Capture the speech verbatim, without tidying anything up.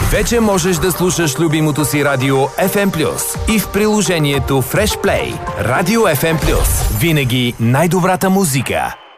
Вече можеш да слушаш любимото си радио еф ем плюс и в приложението Fresh Play. Радио еф ем плюс. Винаги най-добрата музика.